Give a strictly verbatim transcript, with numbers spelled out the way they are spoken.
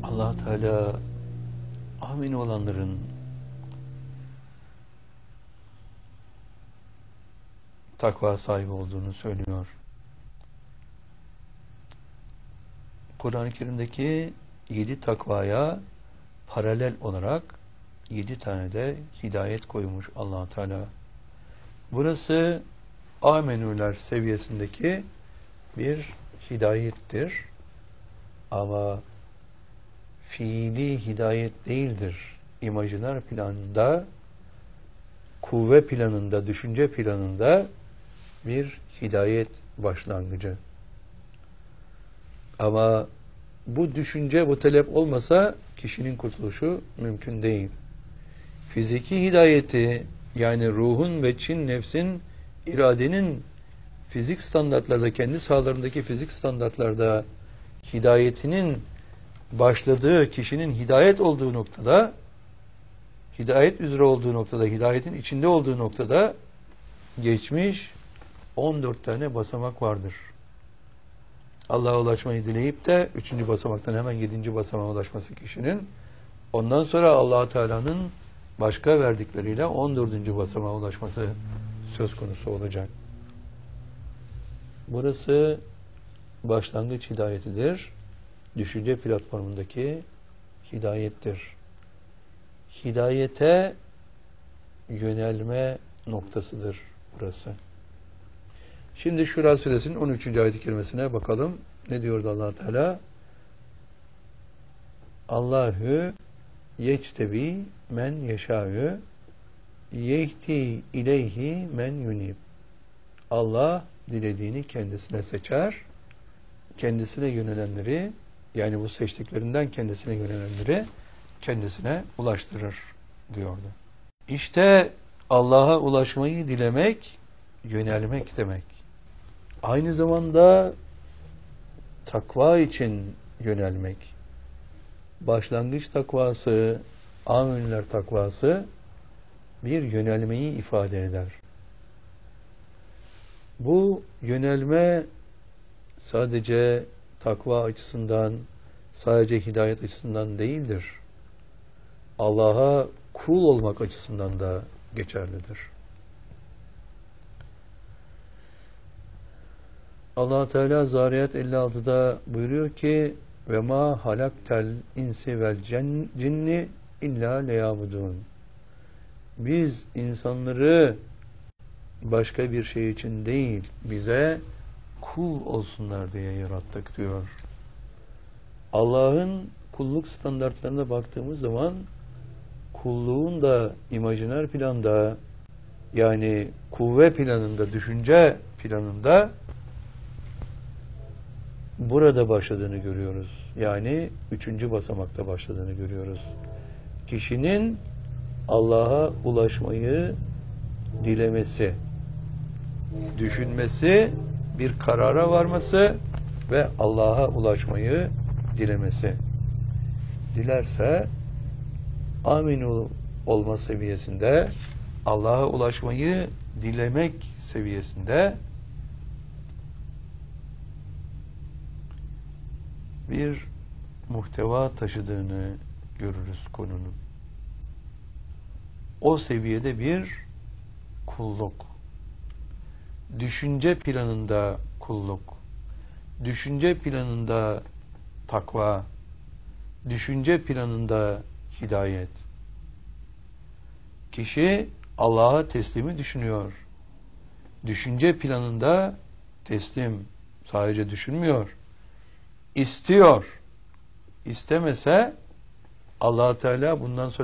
Allah Teala amin olanların takva sahibi olduğunu söylüyor. Kur'an-ı Kerim'deki yedi takvaya paralel olarak yedi tane de hidayet koymuş Allah Teala. Burası amenüler seviyesindeki bir hidayettir. Ama fiili hidayet değildir. İmajiner planında, kuvve planında, düşünce planında bir hidayet başlangıcı. Ama bu düşünce, bu talep olmasa kişinin kurtuluşu mümkün değil. Fiziki hidayeti, yani ruhun ve çin nefsin, iradenin fizik standartlarda, kendi sahalarındaki fizik standartlarda hidayetinin başladığı, kişinin hidayet olduğu noktada, hidayet üzere olduğu noktada, hidayetin içinde olduğu noktada geçmiş on dört tane basamak vardır. Allah'a ulaşmayı dileyip de üçüncü basamaktan hemen yedinci basamağa ulaşması kişinin, ondan sonra Allah Teala'nın başka verdikleriyle on dördüncü basamağa ulaşması söz konusu olacak. Burası başlangıç hidayetidir. Düşünce platformundaki hidayettir. Hidayete yönelme noktasıdır burası. Şimdi Şura Suresinin on üçüncü ayet-i kerimesine bakalım. Ne diyordu Allah Teala? Allahu yectebi men yeşâ'ü yehdi ileyhi men yunib. Allah dilediğini kendisine seçer, kendisine yönelenleri, yani bu seçtiklerinden kendisine yönelenleri kendisine ulaştırır diyordu. İşte Allah'a ulaşmayı dilemek, yönelmek demek. Aynı zamanda takva için yönelmek. Başlangıç takvası, amenüler takvası bir yönelmeyi ifade eder. Bu yönelme sadece takva açısından, sadece hidayet açısından değildir. Allah'a kul olmak açısından da geçerlidir. Allah Teala Zariyat elli altıda buyuruyor ki: "Ve ma halaktel insi vel cinni illa leyabudun." Biz insanları başka bir şey için değil, bize kul olsunlar diye yarattık diyor. Allah'ın kulluk standartlarına baktığımız zaman kulluğun da imajiner planda, yani kuvve planında, düşünce planında burada başladığını görüyoruz. Yani üçüncü basamakta başladığını görüyoruz. Kişinin Allah'a ulaşmayı dilemesi, düşünmesi, bir karara varması ve Allah'a ulaşmayı dilemesi. Dilerse amin olma seviyesinde, Allah'a ulaşmayı dilemek seviyesinde bir muhteva taşıdığını görürüz konunun. O seviyede bir kulluk. Düşünce planında kulluk. Düşünce planında takva. Düşünce planında hidayet. Kişi Allah'a teslimi düşünüyor. Düşünce planında teslim. Sadece düşünmüyor. İstiyor. İstemese Allah Teala bundan sonra